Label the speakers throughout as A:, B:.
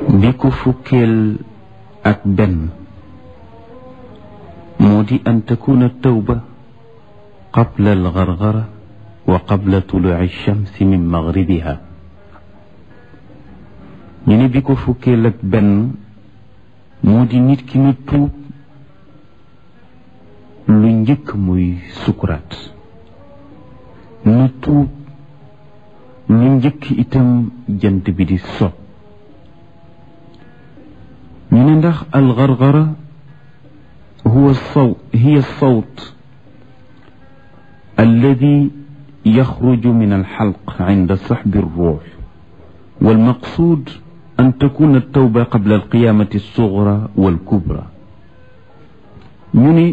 A: bi ko fukkeel ak benn moo di an takuna tawba qabla algargara wa qabla tuluci alchamsi min magribiha ñu ne bi ko fukkeel ak benn moo di nit ki na tuub lu njëkk muy sukuraat na tuub lu njëkk itam jant bi di so ñu ne ndax algargara hiya sawt alladi yaxruju min alxalq inda saxbi alruux walmaqsuud an takuna altawba qabla alqiyamati alsugra walkubra ñu ne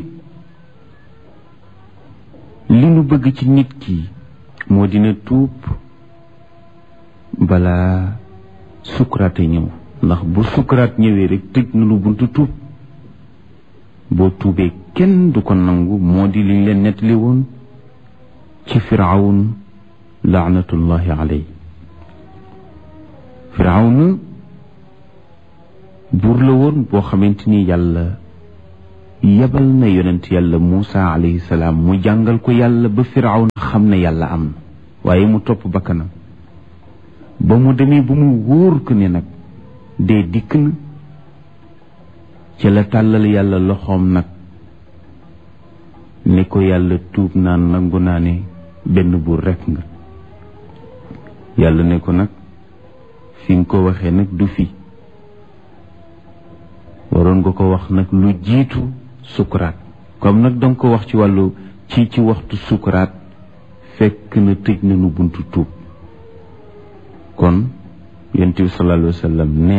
A: li nu bëgg ci nit ki moo dina tuub balaa sukuraat ñëw ndax bu sukuraat ñëwee rek tëj na lu buntu tuub boo tuubee kenn du ko nangu moo di liñ leen nettali woon ci firawn laanatullahi aley firawna buur la woon boo xamante ni yàlla yebal na yonent yàlla Muusa alayhi salaam mu jàngal ko yàlla ba firawna xam ne yàlla am na waaye mu topp bakkanam ba mu demee bu mu wóor ko ne nag dee dikk na ci la tàllal yàlla loxoom nag ne ko yàlla tuub naan nangu naa ne benn buur rekk nga yàlla ne ko nag fi nga ko waxee nag du fi waroon nga ko wax nag lu jiitu sukuraat comme nag danga ko wax ci wàllu ci waxtu sukuraat fekk na tëj nañu buntu tuub kon yonent bi sallallahu alayhi wa sallam nee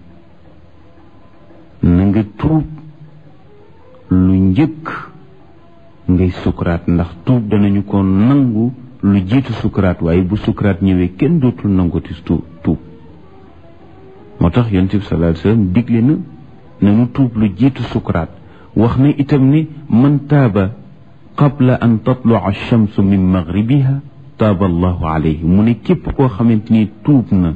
A: na nga tuub lu njëkk ngay sukuraat ndax tuub danañu ko nangu lu jiitu sukuraat waaye bu sukuraat ñëwee kenn dootul nanguti tuub moo tax yonent bi sallallahu alayhi wa sallam digle na nañu tuub lu jiitu sukuraat wax na itam ni man taaba qabla an tatlua alchamsu min magribiha taaba allahu alayhi mu ne képp koo xamante ni tuub na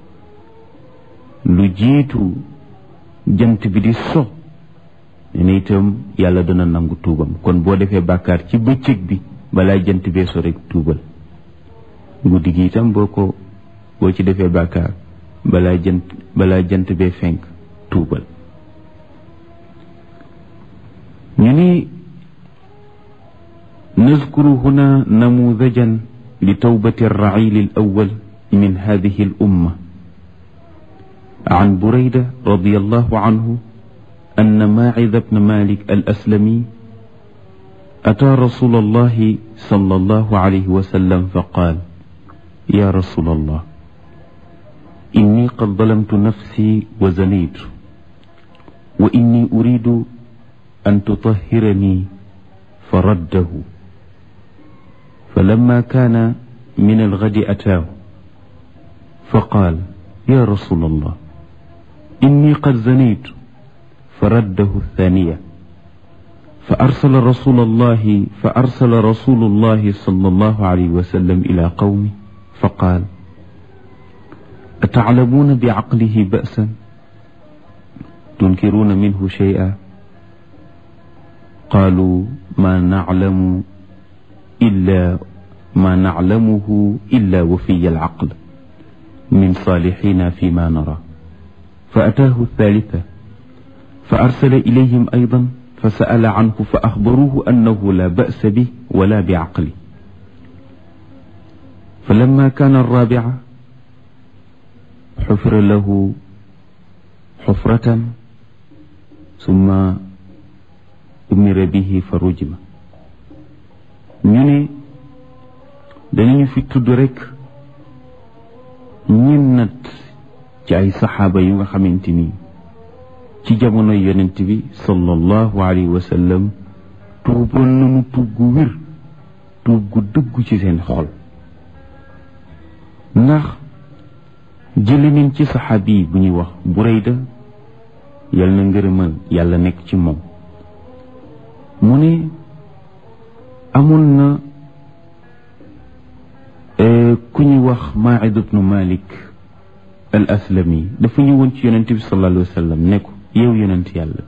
A: lu jiitu jant bi di so ne itam yàlla dana nangu tuubam kon boo defee bàkkaar ci bëccëg bi balaa jant bee so rek tuubal guddi gi itam boo ci defee bàkkaar balaa jant bee fenk tuubal ñu ni nazkuru huna namudajan li tawbati arrail alawal min hadihi al umma عن بريدة رضي الله عنه أن ماعذ بن مالك الأسلمي أتى رسول الله صلى الله عليه وسلم فقال يا رسول الله إني قد ظلمت نفسي وزنيت وإني أريد أن تطهرني فرده فلما كان من الغد أتاه فقال يا رسول الله إني قد زنيت فرده الثانية فأرسل رسول الله صلى الله عليه وسلم إلى قومه فقال أتعلمون بعقله بأسا تنكرون منه شيئا قالوا ما نعلمه إلا وفي العقل من صالحين فيما نرى فأتاه الثالثة فأرسل إليهم أيضا فسأل عنه فأخبروه أنه لا بأس به ولا بعقله فلما كان الرابعة حفر له حفرة ثم أمر به فرجم ñu ne dañu fi tudd rekk ñennat ci ay saxaaba yu nga xamante ni ci jamono yonent bi sallallahu alayhi wa sallam tuuboon nañu tuub gu wér tuub gu dëggu ci seen xol ndax jële nañ ci saxaabi bu ñuy wax Burayda yal na ngërëmal yàlla nekk ci moom mu ne amoon na ku ñuy wax Maa'id ibnu Malik al aslami dafa ñëwoon ci yonent bi sallallahu alayhi wa sallam ne ko yow yonent yàlla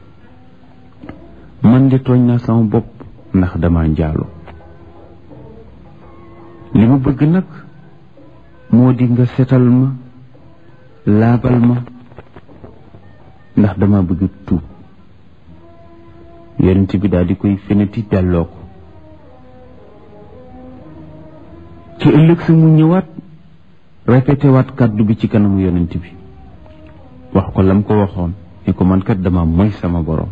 A: man de tooñ naa sama bopp ndax dama njaaloo li ma bëgg nag moo di nga setal ma laabal ma ndax dama bëgg tuub yonent bi daal di koy feneti delloo ko ci ëllëg sa mu ñëwaat répété waat kàddu bi ci kanamu yonent bi wax ko lam ko waxoon ne ko man kat dama moy sama borom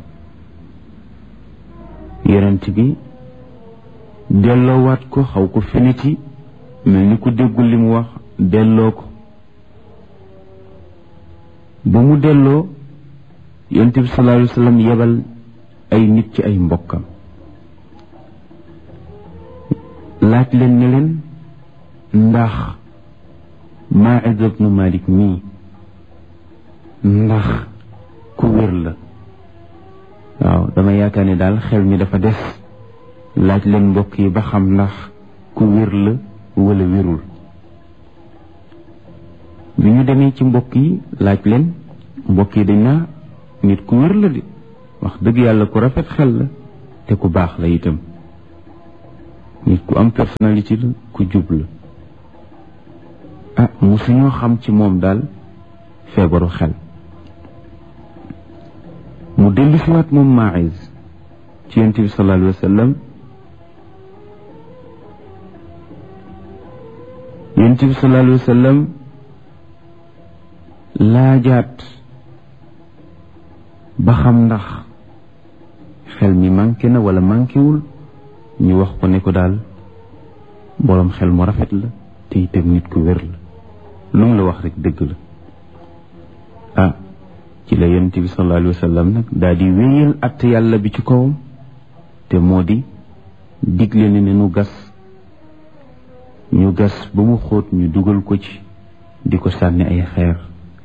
A: yonent bi delloowaat ko xaw ko feneti mel ni ku déggul li mu wax delloo ko ba mu delloo yonent bi sallallahu alayhi wa sallam yebal ay nit ci ay mbokkam laaj leen ne leen ndax Maïz ibnu Malik mii ndax ku wér la waaw dama yaakaar ne daal xel mi dafa des laaj leen mbokk yi ba xam ndax ku wér la wala wérul bi ñu demee ci mbokk yi laaj leen mbokk yi dañ naa nit ku wér la de wax dëgg yàlla ku rafet xel la te ku baax la itam nit ku am personnalité la ku jub la musuñoo xam ci moom daal feebaru xel mu dellu si waat moom Maïz ci yonent bi sallallahu alayhi wa sallam yonent bi sallallahu alayhi wa sallam laajaat ba xam ndax xel mi manqué na wala manqué wul ñu wax ko ne ko daal boroom xel mu rafet la te itam nit ku wér la lu mu la wax rek dëgg la ci la yonent bi sallallahu alayhi wa sallam nag daal di wéyal att yàlla bi ci kawam te moo di digle ne ñu gas ba mu xóot ñu dugal ko ci di ko sànni ay xeer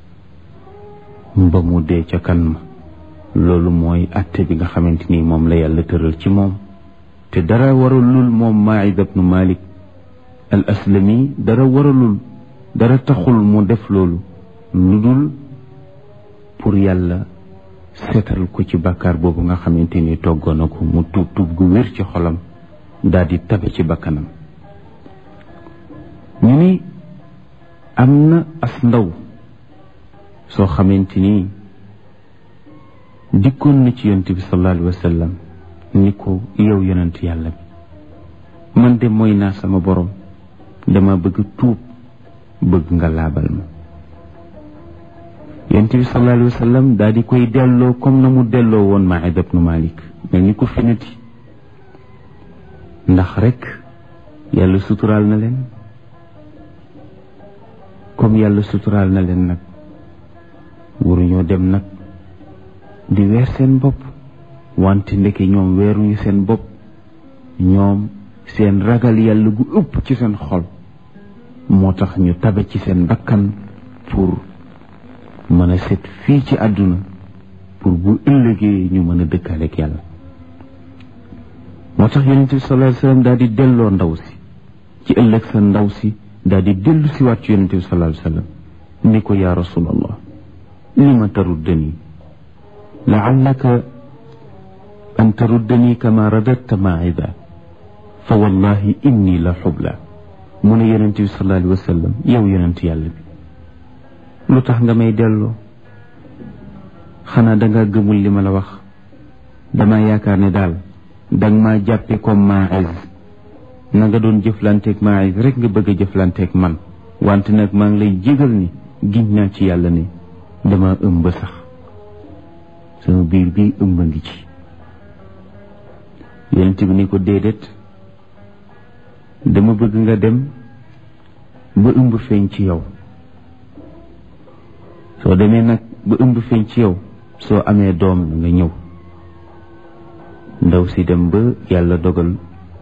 A: ba mu dee ca kan ma loolu mooy atte bi nga xamante ni moom la yàlla tëral ci moom te dara waralul moom Maïz ibnu Malik al aslami dara taxul mu def loolu lu dul pour yàlla seetal ko ci bàkkaar boobu nga xamante ni toggoon na ko mu tuub gu wér ci xolam daal di tabe ci bakkanam ñu ni am na as ndaw soo xamante ni dikkoon na ci yonent bi sallallahu alayhi wa sallam ni ko yow yonent yàlla bi man de mooy naa sama borom dama bëgg tuub bëgg nga laabal ma yonent bi sallallahu alayhi wa sallam daal di koy delloo comme na mu delloo woon Maïz ibnu Malik mel ni ko finati ndax rek yàlla suturaal na leen comme yàlla suturaal na leen nag waruñoo dem nag di weer seen bopp wante ndeke ñoom weeruñu seen bopp ñoom seen ragal yàlla gu ëpp ci seen xol moo tax ñu tabe ci seen bakkan pour mën a set fii ci àdduna pour bu ëllëgee ñu mën a dëkkaaleeg yàlla moo tax yonent bi sallallahu alayhi wa sallam daal di delloo ndaw si ci ëllëg sa ndaw si daal di dellu si waat ci yonent bi sallallahu alayhi wa sallam ni ko yaa rasulallah lima taruddani laallaka an taruddani kama radatta Maïza fa wallahi inni la xubla mu ne yonent bi sallallahu alayhi wa sallam yow yonent yàlla bi lu tax nga may delloo xanaa danga gëmul li ma la wax dama yaakaar ne daal danga maa jàppe comme Maïz na nga doon jëflanteeg Maïz rek nga bëgg a jëflanteeg man wante nag maa ngi lay jégal ni giñ naa ci yàlla ne dama ëmb sax sama biir bi ëmb ngi ci yonent bi ni ko déedéet dama bëgg nga dem ba ëmb feeñ ci yow soo demee nag ba ëmb feeñ ci yow soo amee doom nga ñëw ndaw si dem ba yàlla dogal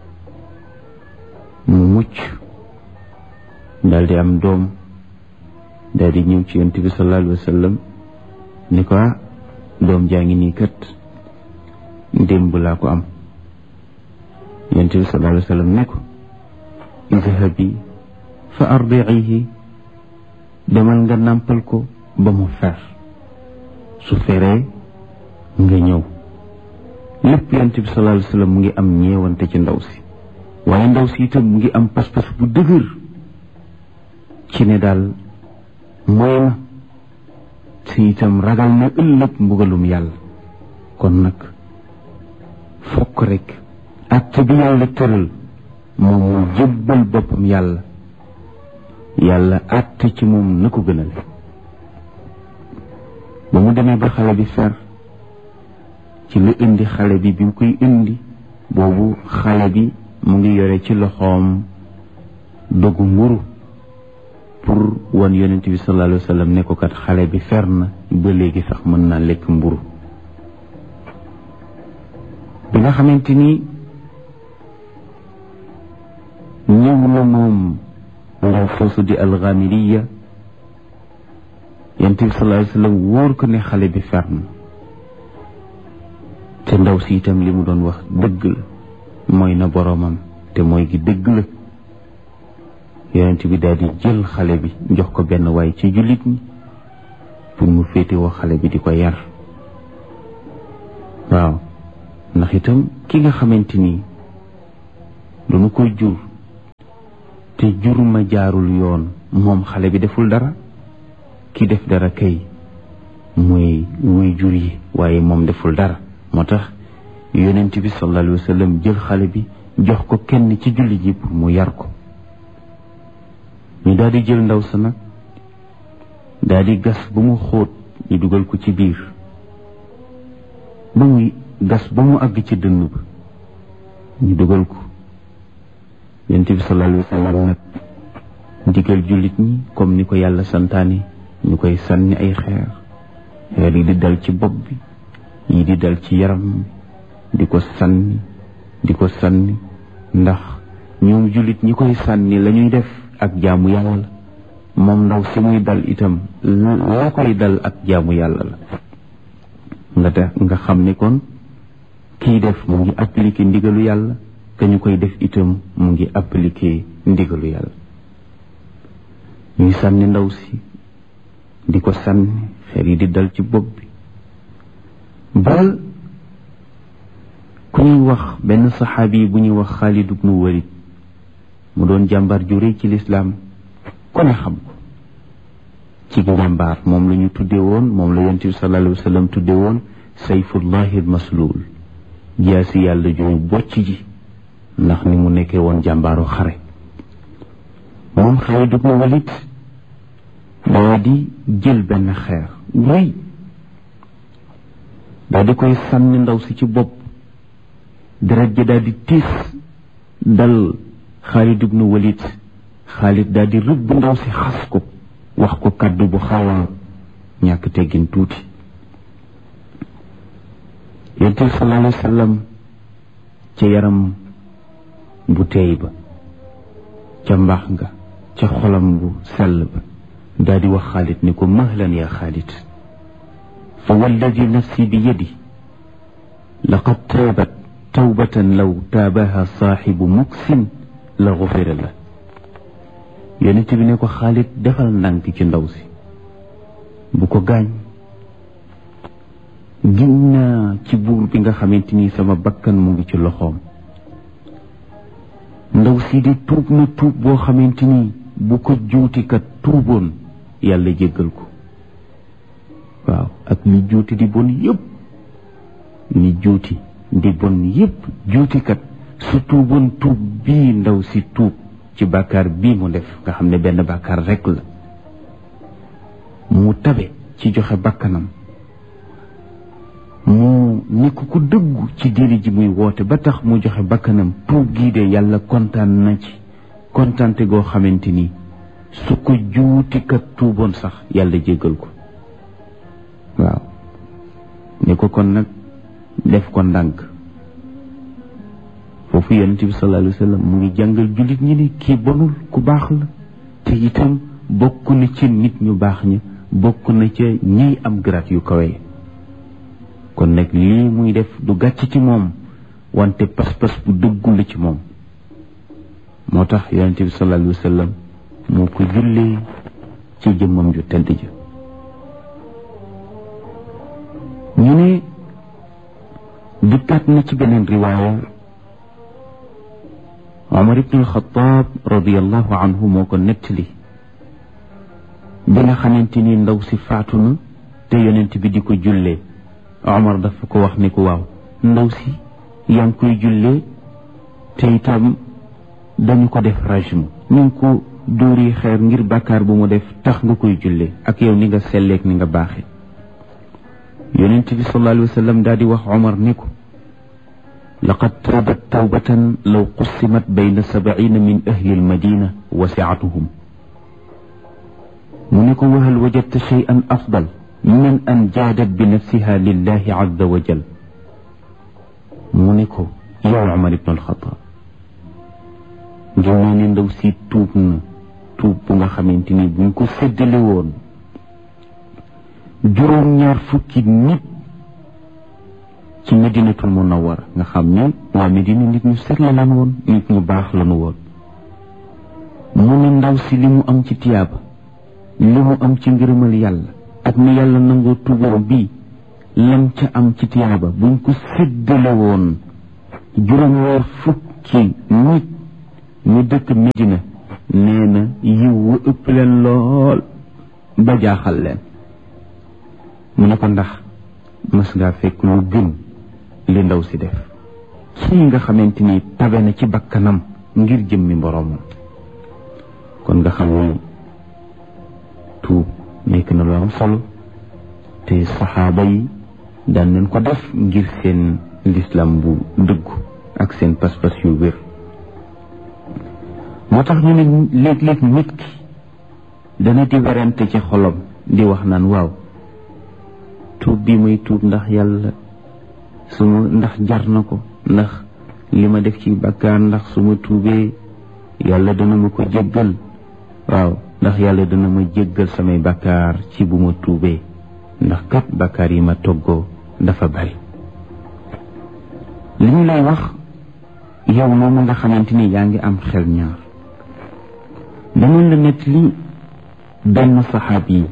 A: mu mucc daal di am doom daal di ñëw ci yonent bi sallallahu alayhi wa sallam ni ko doom jaa ngi nii kat démb laa ko am yonent bi sallallahu alayhi wa sallam ne ko idhabi fa ardi'ihi demal nga nàmpal ko ba mu fer, su feree nga ñëw. lépp yonent bi sallallahu alayhi wa sallam mu ngi am ñeewante ci ndaw si, waaye ndaw si itam mu ngi am pas-pas bu dëgër ci ne daal mooy na si itam ragal na ëllëg mbugalum yàlla. kon nag fokk rek acte bi yàlla tëral moom mu jébbal boppam yàlla, yàlla acte ci moom na ko gënal. ba mu demee ba xale bi fer ci la indi xale bi mu koy indi boobu xale bi mu ngi yore ci loxoom dogu mburu pour wan yonent bi sallallahu alayhi wa sallam ne ko kat xale bi fer na ba léegi sax mën naa lekk mburu. bi nga xamante ni ñëw na moom ndaw foosu di alxamiriya, yonent bi sallallahu alayhi wa sallam wóor ko ne xale bi fer na, te ndaw si itam li mu doon wax dëgg la, mooy na boroomam te mooy gi dëgg la. yonent bi daal di jël xale bi jox ko benn waay ci jullit ñi pour mu féetewoo xale bi di ko yar. waaw, ndax itam ki nga xamante ni dama koy jur te jur ma jaarul yoon, moom xale bi deful dara. ki def dara kay mooy wuy jur yi, waaye moom deful dara. moo tax yonent bi sallallahu alayhi wa sallam jël xale bi jox ko kenn ci jullit yi pour mu yar ko. ñu daal di jël ndaw sa nag daal di gas ba mu xóot, ñu dugal ko ci biir, ba muy gas ba mu àgg ci dënn ba ñu dugal ko. yonent bi sallallahu alayhi wa sallam nag digal jullit ñi comme ni ko yàlla santaane, ñu koy sànni ay xeer, xeer yi di dal ci bopp bi, yi di dal ci yaram, di ko sànni ndax ñoom jullit ñi koy sànni la ñuy def ak jaamu yàlla la, moom ndaw si muy dal itam la koy dal ak jaamu yàlla la. nga xam ne kon kiy def mu ngi appliquer ndigalu yàlla, ka ñu koy def itam mu ngi appliquer ndigalu yàlla. ñuy sànni ndaw si di ko sànni, xeer yi di dal ci bopp bi, ba ku ñuy wax benn saxaabi bu ñuy wax Xaalid ibnu Walid, mu doon jàmbaar ju rëy ci lislaam, ku ne xam ko ci jàmbaar. moom la ñu tudde woon, moom la yonent bi sallallahu alayhi wa sallam tudde woon sayfullahi almasluul, jaasi yàlla ju bocc ji, ndax ni mu nekkee woon jàmbaaru xare. moom Xaalid ibnu Walid daa di jël benn xeer rëy daa di koy sànni ndaw si ci bopp, deret ji daa di tiis dal Xaalid ibnu Walid. Xaalid daa di rëbb ndaw si, xas ko, wax ko kàddu bu xaw a ñàkk teggin tuuti. yonent bi sallallahu alayhi wa sallam ca yaram bu teey ba, ca mbaax nga, ca xolam bu sell ba, daa di wax Xaalid ni ko mahlan ya Xaalid, fa walladi nafsi bi yadi laqad taabat tawbatan law taabaha saaxibu muksin la gufira la. yonent bi ne ko Xaalid defal ndànk ci ndaw si, bu ko gaañ. gin naa ci buur bi nga xamante ni sama bakkan mu ngi ci loxoom, ndaw si di tuub na tuub boo xamante ni bu ko juutikat tuuboon yàlla jéggal ko. waaw, ak li juuti di bon yépp, li juuti di bon yépp, juutikat su tuuboon tuub bii ndaw si tuub ci bàkkaar bii mu def, nga xam ne benn bàkkaar rekk la, mu tabe ci joxe bakkanam, mu nekk ku dëggu ci diine ji muy woote ba tax mu joxe bakkanam, tuub gii de yàlla kontaan na ci kontaante goo xamante ni su ko juutikat tuuboon sax yàlla jéggal ko. waaw, ne ko kon nag def ko ndànk. foofu yonent bi sallallahu alayhi wa sallam mu ngi jàngal jullit ñi ni kii bonul, ku baax la, te itam bokk na ci nit ñu baax ña, bokk na ca ñiy am grade yu kawe. kon nag lii muy def du gàcc ci moom, wante pas-pas bu dëggu la ci moom. moo tax yonent bi sallallahu alayhi wa sallam moo ko jullee ci jëmmam ju tedd ja ñu ne dikkaat na ci beneen riwaaya Omar ibn al-Khattab radiyallahu anhu moo ko nettali bi nga xamante ni ndaw si faatu na te yonent bi di ko jullee Omar dafa ko wax ni ko waaw ndaw si yaa ngi koy jullee te itam dañu ko def rajmu ñu ngi ko dóori xeer ngir bàkkaar bu mu def tax nga koy jullee ak yow ni nga selleek ni nga baaxe yonent bi sallallahu alayhi wa sallam daal di wax Omar ni ko laqad taabat tawbatan law qussimat bayna 70 min ahli almadina wasi'atuhum mu ne ko wa hal wajadta shay'an afdal min an jaadat bi nafsiha lillahi azza wa jal mu ne ko yow Omar ibn al-Khattab njol naa ne ndaw si tuub na tuub bu nga xamante ni buñ ko séddale woon juróom-ñaar fukki nit ci Madinatul Munawwara nga xam ne waa Medina nit ñu set la lan woon nit ñu baax lanu woon mu ne ndaw si li mu am ci tiyaaba li mu am ci ngërëmal yàlla ak ni yàlla nangoo tuubam bii lam ca am ci tiyaaba buñ ko séddale woon juróom-ñaar fukki nit ñu dëkk Medina nee na yiw wa ëpp leen lool ba jaaxal leen mu ne ko ndax mas ngaa fekk lu gën li ndaw si def kii nga xamante ni tabe na ci bakkanam ngir jëmmi boroomam kon nga xam ne tuub nekk na lu am solo te saxaaba yi daan nañ ko def ngir seen lislam bu dëggu ak seen pas-pas yu wér moo tax ñu ne léeg-léeg nit ki dana di werante ci xolam di wax naan waaw tuub bi muy tuub ndax yàlla ndax jar na ko ndax li ma def ci bàkkaar ndax su ma tuubee yàlla dana ma ko jéggal waaw ndax yàlla dana ma jéggal samay bàkkaar ci bu ma tuubee ndax kat bàkkaar yi ma toggoo dafa bari li ñu lay wax yow moomu nga xamante ni yaa ngi am xel ñaar dama la nettali benn saxaab yi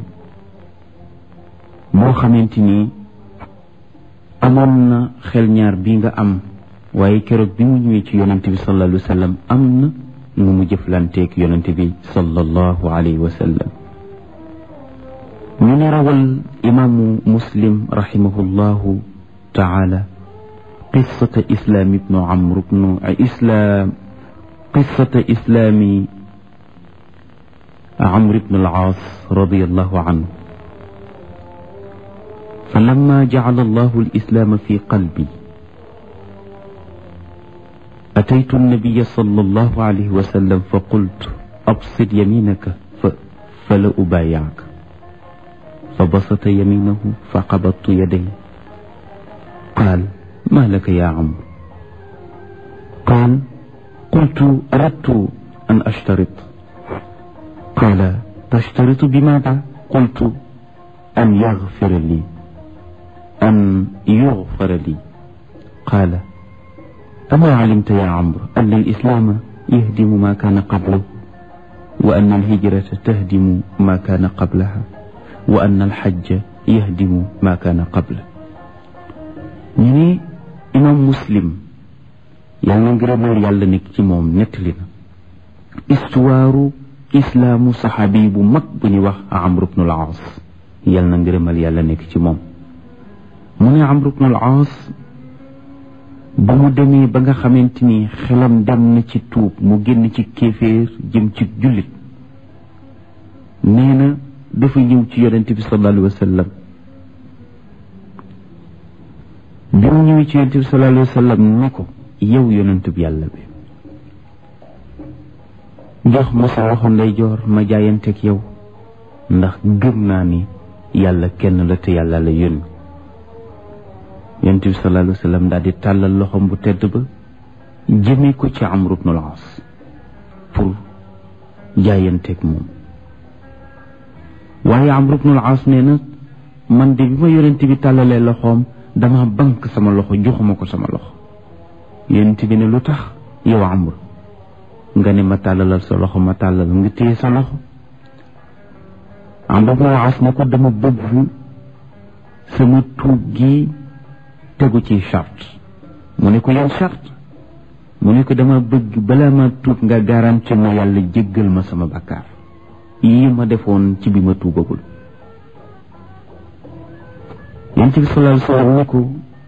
A: boo xamante ni amoon na xel ñaar bi nga am waaye keroog bi mu ñëwee ci yonente bi sallallahu alayhi wa sallam am na nu mu jëflanteeg yonente bi sallallahu alayhi wa sallam ñu ne rawal imaamu muslim rahimahullahu taala qissata islaam ibnu amr ibnu islaam qissata islaami عمرو بن العاص رضي الله عنه فلما جعل الله الإسلام في قلبي أتيت النبي صلى الله عليه وسلم فقلت أبسط يمينك فلا أبايعك فبسط يمينه فقبضت يديه قال ما لك يا عمرو قال قلت أردت أن أشترط قال تشترط بماذا قلت أن يغفر لي قال أما علمت يا عمرو أن الإسلام يهدم ما كان قبله وأن الهجرة تهدم ما كان قبلها وأن الحج يهدم ما كان قبله ñi imam muslim yàlla ngërëmal yàlla nekk ci moom nettali na histoire islaamu saxaabi bu mag bu ñuy wax Amr ibn al-Aas yal na ngërëmal yàlla nekk ci moom mu ne Amr ibn al-Aas ba mu demee ba nga xamante ni xelam dem na ci tuub mu génn ci kéeféer jëm ci jullit nee na dafa ñëw ci yonente bi sallallahu alayhi wa sallam bi mu ñëwee ci yonente bi sallallahu alayhi wa sallam ne ko yow yonente bi yàlla bi jox ma sa loxo ndeyjoor ma jaayanteeg yow ndax gëm naa ni yàlla kenn la te yàlla la yónni yonent bi sallallahu alayhi wa sallam daal di tàllal loxom bu tedd ba jëmee ko ci Amr ibn al-As pour jaayanteeg moom waaye Amr ibn al-As nee na man de bi ma yonent bi tàllalee loxoom dama bank sama loxo joxuma ko sama loxo yonent bi ne lu tax yow Amr nga ne ma tàllalal sa loxo ma tàllal nga téye sa loxo Amr ibn al-As ne ko dama bëgg sama tuub gi tegu ci charte. mu ne ko yan charte? mu ne ko dama bëgg balaa ma tuub nga garanti ma yàlla jéggal ma sama bakkaar yi ma defoon ci bi ma tuubagul. Yonent bi sallallahu alayhi wa sallam ne ko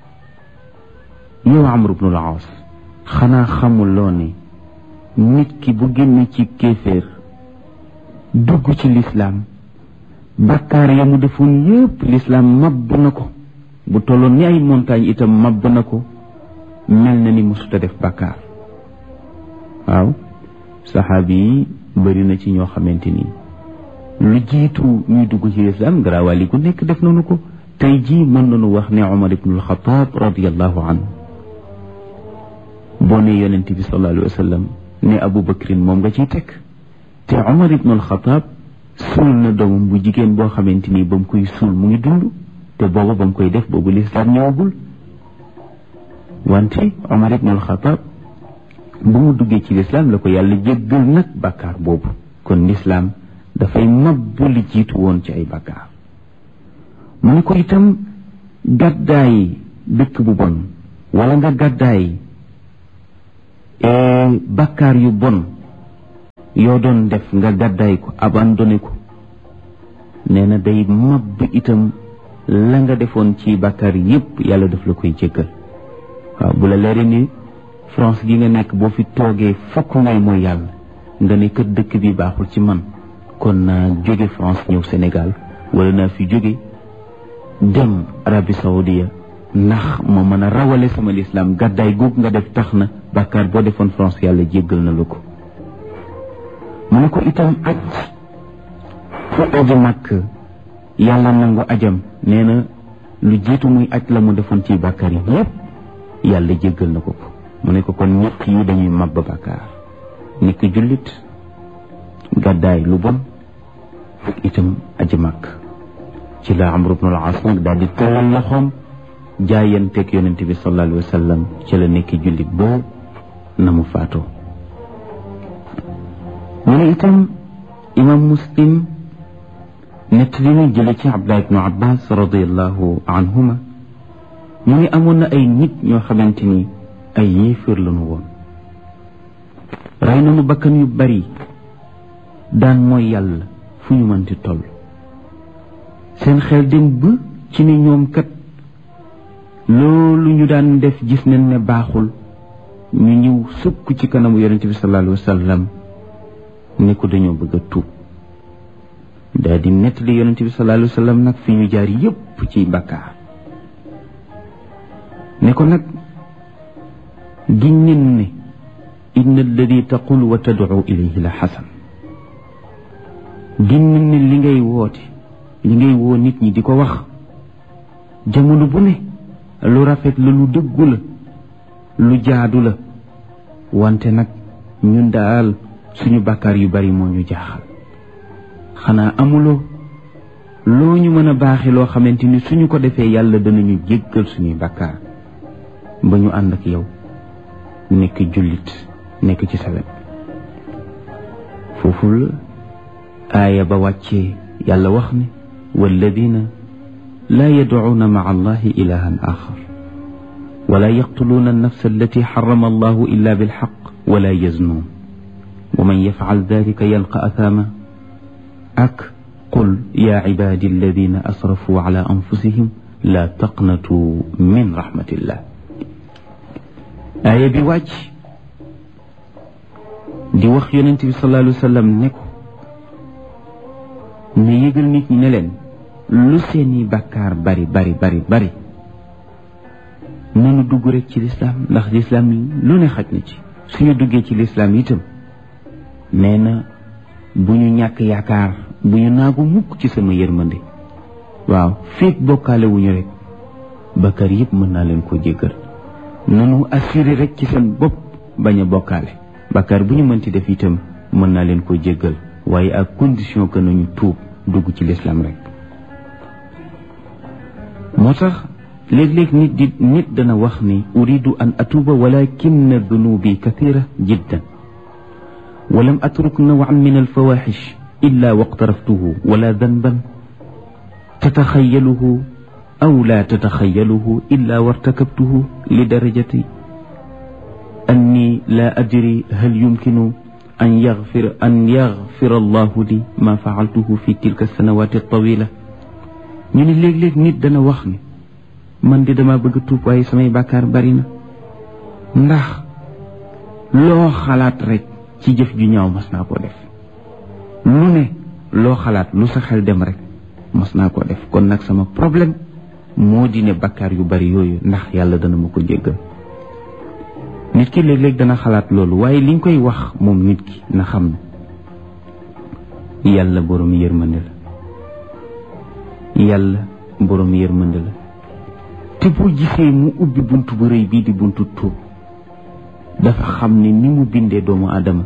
A: yow Amr ibn al-As xanaa xamuloo ne nit ki bu génne ci kéeféer dugg ci lislaam bakkaar ya mu defoon yépp lislaam mabb na ko, bu tolloon ni ay montagne itam mabb na ko, mel na ni mësuta def bakkaar. waaw saxaabi yi bëri na ci ñoo xamante ni lu jiitu ñuy dugg ci lislaam garaawal yi ku nekk def nañu ko. tey jii mën nañu wax ne Umar ibn al-Khattab radiyallahu anhu boo ne yonent bi sallallahu alayhi wa sallam ne Abu Bakrin moom nga ciy teg, te Umar ibn al-Khattab suul na doomam bu jigéen boo xamante ni ba mu koy suul mu ngi dund, te booba ba mu koy def boobu lislaam ñëwagul. wante Umar ibn al-Khattab bu mu duggee ci lislaam la ko yàlla jéggal nag bàkkaar boobu. kon lislaam dafay mabbu li jiitu woon ci ay bàkkaar. mu ne ko itam gàddaay dëkk bu bon wala nga gàddaay bàkkaar yu bon yoo doon def nga gàddaay ko abandonné ko, nee na day mabb itam la nga defoon ci bàkkaar yépp yàlla daf la koy jéggal. waaw bu la leere ni France gi nga nekk boo fi toogee fokk ngay mooy yàlla nga ne kër dëkk bi baaxul ci man, kon naa jóge France ñëw Sénégal, wala naa fi jóge dem Arabie Saoudia ndax ma mën a rawale sama lislaam. gàddaay googu nga def tax na bàkkaar boo defoon France yàlla jéggal na la ko. mu ne ko itam aj fu aji màkk yàlla nangu ajam, nee na lu jiitu muy aj la mu defoon ci bàkkaar yi yépp yàlla jéggal na ko. mu ne ko kon ñett yi dañuy mabba bàkkaar, ni ki jullit, gàddaay lu bon, ak itam aji màkk. ci la Amr ibn al-As nag daal di tëral loxoom jaayanteeg yonente bi sallallahu alayhi wa sallam, ci la nekk jullit boo na mu faatoo. mu ne itam imam Muslim nett li ñu jële ci Abdullah ibn Abbas radiyallahu anhuma mu ne amoon na ay nit ñoo xamante ni ay yéefar lañu woon, rey nañu bakkan yu bari, daan mooy yàlla fu ñu mënti toll. seen xel dem ba ci ne ñoom kat loolu ñu daan def gis nañ ne baaxul, ñu ñëw sukk ci kanamu yonente bi sallallahu alayhi wa sallam ne ko dañoo bëgg a tuub. daal di nettali yonente bi sallallahu alayhi wa sallam nag fi ñu jaar yépp ci bàkkaar, ne ko nag giñ nen ne inna alladi taqul wa tad'u ilayhi la xasan. giñ nen ne li ngay woote, li ngay woo nit ñi di ko wax jamono bu ne lu rafet la, lu dëggu la, lu jaadu la, wante nag ñun daal suñu bàkkaar yu bari moo ñu jaaxal. xanaa amuloo loo ñu mën a baaxe loo xamante ni suñu ko defee yàlla danañu jéggal suñuy bàkkaar ba ñu ànd ak yow nekk jullit, nekk ci sa wet. foofu la aaya ba wàccee yàlla wax ne walladina laa yadcuuna maca allahi ilahan axar wala yaqtuluuna annafsa allati xarama allahu illa bilxaq wala yaznuun wa man yafcal dalika yalqa athama ak qul yaa cibaadi alladina asrafuu cala anfusihim laa taqnatuu min raxmatillah. aaya bi wàcc di wax yonent bi sallallahu alayhi wa sallam ne ko ne yëgal nit ñi ne leen lu seeni bàkkaar bari bari bari bari nanu dugg rek ci lislaam, ndax lislaam lu ne xaj na ci. suñu duggee ci lislaam itam nee na bu ñu ñàkk yaakaar, bu ñu naagu mukk ci sama yërmande. waaw feek bokkaale wuñu rek bàkkaar yëpp mën naa leen ko jéggal. nanu assuré rek ci seen bopp bañ a bokkaale. bàkkaar bu ñu mënti def itam mën naa leen ko jéggal, waaye à condition que nañu tuub dugg ci lislaam rek. moo tax léeg-léeg nit dana wax ni uridu an atuuba walakinna dunubi kathira jiddan walam atruk nawan min alfawaxish إلا واقترفته ولا ذنبا تتخيله أو لا تتخيله إلا وارتكبته لدرجة أني لا أدري هل يمكن أن يغفر الله لي ما فعلته في تلك السنوات الطويلة. ñu ne léeg-léeg nit dana wax ni man di dama bëgg tuub waaye samay bàkkaar bari na, ndax loo xalaat rek ci jëf ju ñaaw mas naa koo def, lu ne loo xalaat lu sa xel dem rek mas naa koo def, kon nag sama problème moo di ne bàkkaar yu bari yooyu ndax yàlla dana ma ko jéggal. nit ki léeg-léeg dana xalaat loolu, waaye liñ koy wax moom nit ki na xam ne yàlla borom yërmande la, yàlla borom yërmande la, te boo gisee mu ubbi buntu bu rëy bii di buntu tuub dafa xam ne ni mu bindee doomu aadama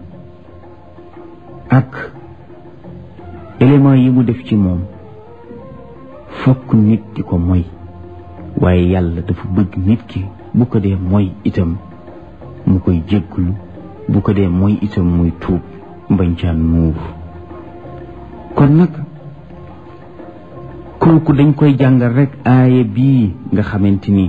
A: ak élément yi mu def ci moom fokk nit di ko moy, waaye yàlla dafa bëgg nit ki bu ko dee moy itam mu koy jégglu, bu ko dee moy itam muy tuub bañ caan nuur. kon nag kooku dañ koy jàngal rek aaya bii nga xamante ni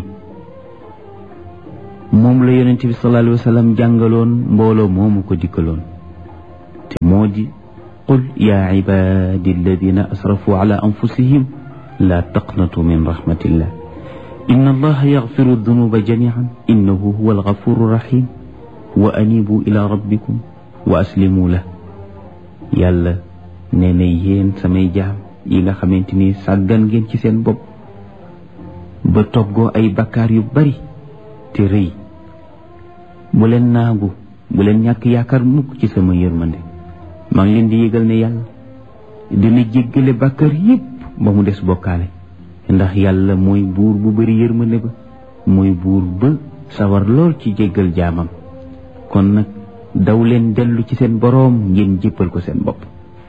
A: moom la yonent bi sallallahu alayhi wa sallam jàngaloon mbooloo moomu ko dikkaloon, te moo di qul yaa ibaadi alladina asrafu ala anfusihim la taqnatu min rahmatillah inna allaha yaxfiru dunuba jamian innahu huwa algafuru rahim wa anibu ila rabbikum wa aslimu la. yàlla nee na yéen samay jaam yi nga xamante ni sàggan ngeen ci seen bopp ba toggoo ay bakkaar yu bari te rëy, bu leen naagu, bu leen ñàkk yaakaar mukk ci sama yërmande. maa ngi leen di yëgal ne yàlla dina jéggale bakkaar yépp ba mu des bokkaale, ndax yàlla mooy buur bu bari yërmande ba, mooy buur ba sawar lool ci jéggal jaamam. kon nag daw leen dellu ci seen boroom ngeen jéppal ko seen bopp.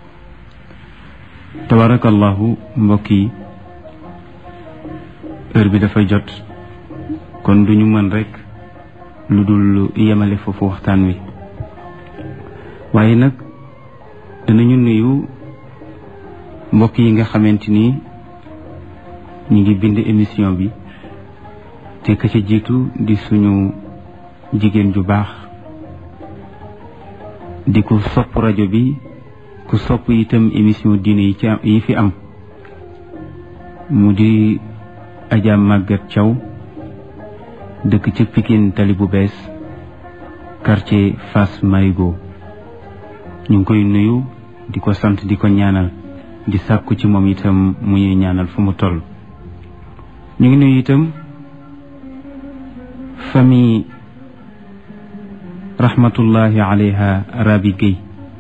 A: tabarakallahu mbokk yi, heure bi dafa jot, kon duñu mën rek lu dul yemale foofu waxtaan wi, waaye nag danañu nuyu mbokk yi nga xamante ni ñu ngi bind émission bi, te ka ca jiitu di suñu jigéen ju baax, di ko sopp rajo bi, ku sopp itam émission diine yi fi am, mu di Adja Maguette Thiaw, dëkk ca Pikine tali bu bees, quartier Fass Marigo. ñu ngi koy nuyu, di ko sant, di ko ñaanal, di sàkku ci moom itam mu ñuy ñaanal fu mu toll. ñu ngi nuyu itam famille rahmatullahi alayha Rabi Gueye,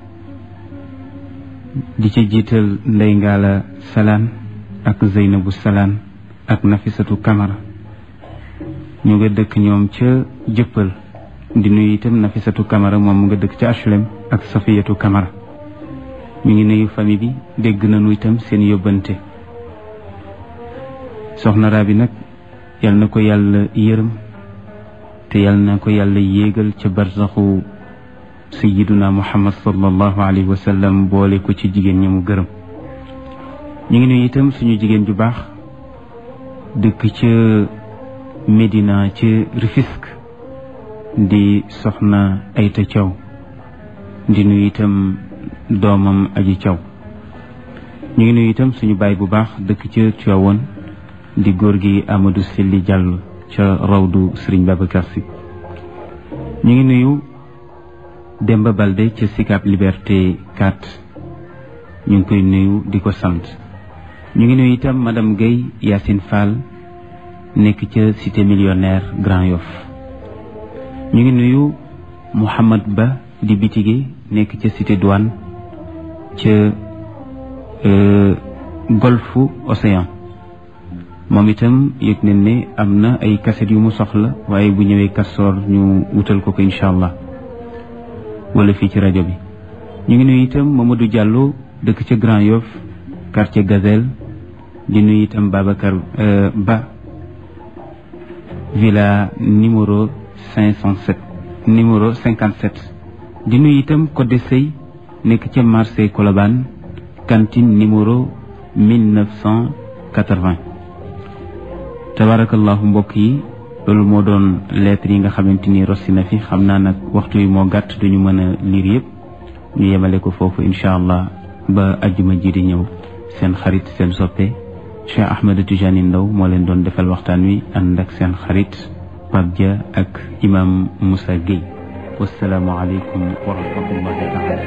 A: di ci jiital Ndey Ngala Salaan ak Zeynabu Salaan ak Nafisatu Kamara, ñu nga dëkk ñoom ca Jëppal. di nuyu itam Nafisatu Kamara, moom mu nga dëkk ca HLM, ak Safiyatu Kamara. ñu ngi nuyu famille bi, dégg nañu itam seen yóbbante. soxna Rabi nag yal na ko yàlla yërëm, te yal na ko yàlla yéegal ca barzaxu sayyiduna Muhammad sallallahu alayhi wa sallam, boole ko ci jigéen ñi mu gërëm. ñu ngi nuyu itam suñu jigéen ju baax dëkk ca Médina ca Rufisque, di soxna Ayta Thiaw, di nuyu itam doomam Aji Thiaw. ñu ngi nuyu itam suñu baay bu baax dëkk ca Tivaouane, di góor gi Amadou Silli Diallo ca rawdu Serigne Babacar Sy. ñu ngi nuyu Demba Balde ca Sicap Liberté 4, ñu ngi koy nuyu di ko sant. ñu ngi nuyu itam madame Guèye Yacine Fall, nekk ca cité millionnaire Grand Yoff. ñu ngi nuyu Mouhamad Ba di bitige, nekk ca cité douane ca golfe Océan. moom itam yëg nañ ne am na ay kaset yu mu soxla, waaye bu ñëwee Kastoor ñu wutal ko incha allah, wala fii ci rajo bi. ñu ngi nuyu itam Mamadou Diallo dëkk ca Grand Yoff quartier Gazelle, di nuyu itam Babacar Ba villa numéro 57 di nuyu itam Codé Sey nekk ca marché Colobane cantine numéro 1980. tabarakallahu mbokk yi loolu moo doon lettre yi nga xamante ni rossi na fi xam naa nag waxtu yi moo gàtt duñu mën a lire yëpp ñu yemale ko foofu incha allah ba ajjuma ji di ñëw seen xarit seen soppe Cheikh Ahmed Tidiane Ndao moo leen doon defal waxtaan wi ànd ak seen xarit Pape Dia ak imam Moussa Gueye wassalaamu aleykum wa rahmatullahi taala.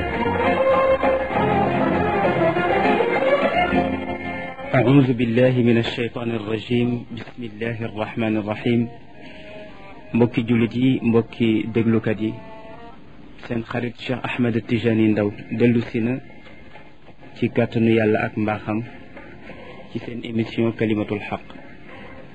A: أعوذ بالله من الشيطان الرجيم بسم الله الرحمن الرحيم mbokki jullit yi mbokki déglukat yi seen xarit Cheikh Ahmed Tidiane Ndao dellu si na ci kàttanu yàlla ak mbaaxam ci seen émission kalimatul xaq